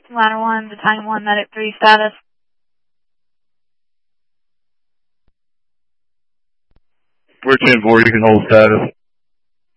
Ladder 1, Battalion 1, Medic 3 status. We're 10-4, you can hold status.